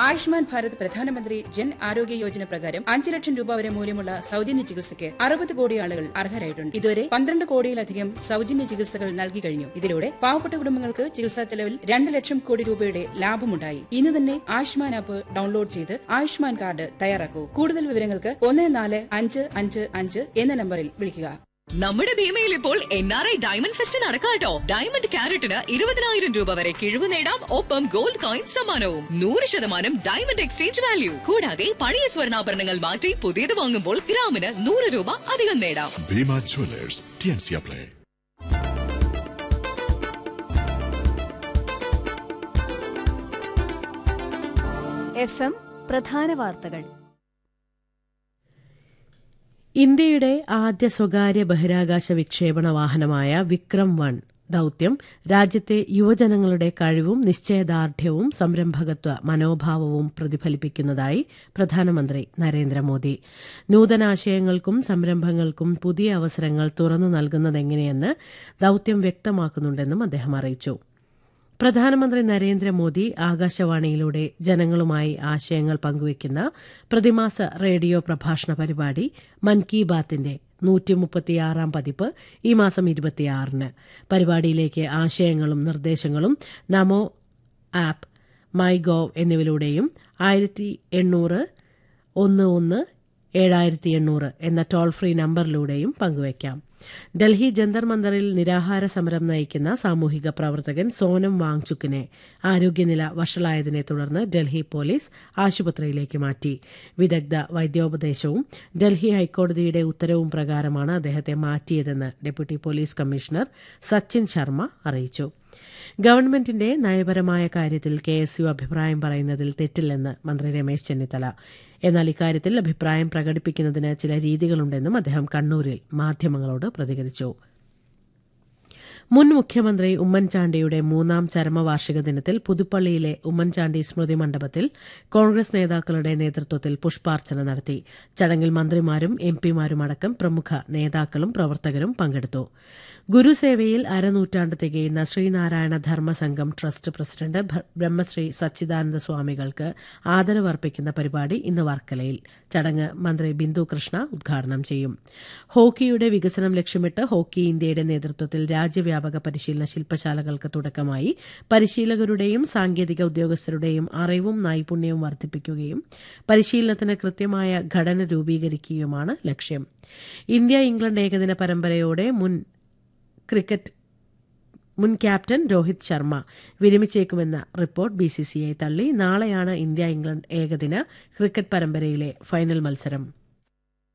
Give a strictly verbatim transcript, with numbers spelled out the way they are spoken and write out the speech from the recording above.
ആയുഷ്മാൻ ഭാരത് പ്രധാനമന്ത്രി ജൻ ആരോഗ്യ യോജന പ്രകാരം അഞ്ച് ലക്ഷം രൂപ വരെ മൂല്യമുള്ള സൗജന്യ ചികിത്സയ്ക്ക് അറുപത് കോടി ആളുകൾ അർഹരായിട്ടുണ്ട്. ഇതുവരെ പന്ത്രണ്ട് കോടിയിലധികം സൗജന്യ ചികിത്സകൾ നൽകി കഴിഞ്ഞു. ഇതിലൂടെ പാവപ്പെട്ട കുടുംബങ്ങൾക്ക് ചികിത്സാ ചെലവിൽ രണ്ട് ലക്ഷം കോടി രൂപയുടെ ലാഭമുണ്ടായി. ഇന്ന് തന്നെ ആയുഷ്മാൻ ആപ്പ് ഡൗൺലോഡ് ചെയ്ത് ആയുഷ്മാൻ കാർഡ് തയ്യാറാക്കൂ. കൂടുതൽ വിവരങ്ങൾക്ക് ഒന്ന് നാല് അഞ്ച് അഞ്ച് അഞ്ച് എന്ന നമ്പറിൽ വിളിക്കുക. നമ്മുടെ ഭീമയിൽ ഇപ്പോൾ N R I diamond fest നടക്കാട്ടോ. Diamond ക്യാരറ്റിന് ഇരുപതിനായിരം രൂപ വരെ കിഴിവ് നേടാം. ഒപ്പം ഗോൾഡ് കോയിൻ സമ്മാനവും നൂറ് ശതമാനം ഡയമണ്ട് എക്സ്ചേഞ്ച് വാല്യൂ. കൂടാതെ പഴയ സ്വർണ്ണാഭരണങ്ങൾ മാറ്റി പുതിയത് വാങ്ങുമ്പോൾ ഗ്രാമിന് നൂറ് രൂപ അധികം നേടാം. Bhima Jewellers, T N C apply. F M പ്രധാന വാർത്തകൾ. ഇന്ത്യയുടെ ആദ്യ സ്വകാര്യ ബഹിരാകാശ വിക്ഷേപണ വാഹനമായ വിക്രം വൺ ദൌത്യം രാജ്യത്തെ യുവജനങ്ങളുടെ കഴിവും നിശ്ചയദാർഢ്യവും സംരംഭകത്വ മനോഭാവവും പ്രതിഫലിപ്പിക്കുന്നതായി പ്രധാനമന്ത്രി നരേന്ദ്രമോദി. നൂതനാശയങ്ങൾക്കും സംരംഭങ്ങൾക്കും പുതിയ അവസരങ്ങൾ തുറന്നു നൽകുന്നതെങ്ങനെയെന്ന് ദൌത്യം വ്യക്തമാക്കുന്നുണ്ടെന്നും അദ്ദേഹം അറിയിച്ചു. പ്രധാനമന്ത്രി നരേന്ദ്രമോദി ആകാശവാണിയിലൂടെ ജനങ്ങളുമായി ആശയങ്ങൾ പങ്കുവയ്ക്കുന്ന പ്രതിമാസ റേഡിയോ പ്രഭാഷണ പരിപാടി മൻ കി ബാത്തിന്റെ നൂറ്റി മുപ്പത്തിയാറാം പതിപ്പ് ഈ മാസം ഇരുപത്തിയാറിന്. പരിപാടിയിലേക്ക് ആശയങ്ങളും നിർദ്ദേശങ്ങളും നമോ ആപ്പ്, മൈ ഗോവ് എന്നിവയിലൂടെയും ആയിരത്തി എണ്ണൂറ് ഒന്ന് ഒന്ന് ഏഴായിരത്തി എണ്ണൂറ് എന്ന ടോൾ ഫ്രീ നമ്പറിലൂടെയും പങ്കുവയ്ക്കാം. ഡൽഹി ജന്തർ മന്ദറിൽ നിരാഹാര സമരം നയിക്കുന്ന സാമൂഹിക പ്രവർത്തകൻ സോനം വാങ്ചുക്കിനെ ആരോഗ്യനില വഷളായതിനെ തുടർന്ന് ഡൽഹി പോലീസ് ആശുപത്രിയിലേക്ക് മാറ്റി. വിദഗ്ധ വൈദ്യോപദേശവും ഡൽഹി ഹൈക്കോടതിയുടെ ഉത്തരവും പ്രകാരമാണ് അദ്ദേഹത്തെ മാറ്റിയതെന്ന് deputy police commissioner Sachin Sharma അറിയിച്ചു. ഗവൺമെന്റിന്റെ നയപരമായ കാര്യത്തിൽ കെ എസ് യു അഭിപ്രായം പറയുന്നതിൽ തെറ്റില്ലെന്ന് മന്ത്രി രമേശ് ചെന്നിത്തല. എന്നാൽ ഇക്കാര്യത്തിൽ അഭിപ്രായം പ്രകടിപ്പിക്കുന്നതിന് ചില രീതികളുണ്ടെന്നും അദ്ദേഹം കണ്ണൂരിൽ മാധ്യമങ്ങളോട് പ്രതികരിച്ചു. മുൻ മുഖ്യമന്ത്രി ഉമ്മൻചാണ്ടിയുടെ മൂന്നാം ചരമവാർഷിക ദിനത്തിൽ പുതുപ്പള്ളിയിലെ ഉമ്മൻചാണ്ടി സ്മൃതി മണ്ഡപത്തിൽ കോൺഗ്രസ് നേതാക്കളുടെ നേതൃത്വത്തിൽ പുഷ്പാർച്ചന നടത്തി. ചടങ്ങിൽ മന്ത്രിമാരും എം പിമാരുമടക്കം പ്രമുഖ നേതാക്കളും പ്രവർത്തകരും പങ്കെടുത്തു. ഗുരുസേവയിൽ അരനൂറ്റാണ്ട് തികയുന്ന ശ്രീനാരായണ ധർമ്മസംഘം ട്രസ്റ്റ് പ്രസിഡന്റ് ബ്രഹ്മശ്രീ സച്ചിദാനന്ദ സ്വാമികൾക്ക് ആദരവർപ്പിക്കുന്ന പരിപാടി ഇന്ന് വർക്കലയിൽ. ചടങ്ങ് മന്ത്രി ബിന്ദു കൃഷ്ണ ഉദ്ഘാടനം ചെയ്യും. ഹോക്കിയുടെ വികസനം ലക്ഷ്യമിട്ട് ഹോക്കി ഇന്ത്യയുടെ നേതൃത്വത്തിൽ രാജ്യവ്യാപക പരിശീലന ശില്പശാലകൾക്ക് തുടക്കമായി. പരിശീലകരുടെയും സാങ്കേതിക ഉദ്യോഗസ്ഥരുടെയും അറിവും നൈപുണ്യവും വർദ്ധിപ്പിക്കുകയും പരിശീലനത്തിന് കൃത്യമായ ഘടന രൂപീകരിക്കുകയുമാണ് ലക്ഷ്യം. ഇന്ത്യ ഇംഗ്ലണ്ട് ഏകദിന പരമ്പരയോടെ മുൻ ക്രിക്കറ്റ് മുൻ captain Rohit Sharma വിരമിച്ചേക്കുമെന്ന report BCCI തള്ളി. നാളെയാണ് ഇന്ത്യ ഇംഗ്ലണ്ട് ഏകദിന ക്രിക്കറ്റ് പരമ്പരയിലെ ഫൈനൽ മത്സരം.